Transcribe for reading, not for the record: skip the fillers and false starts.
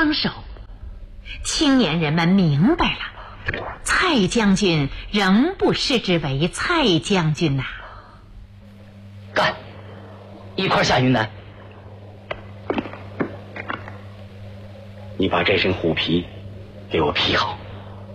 双手。青年人们明白了，蔡将军仍不视之为蔡将军呐。 干，一块下云南。你把这身虎皮给我披好。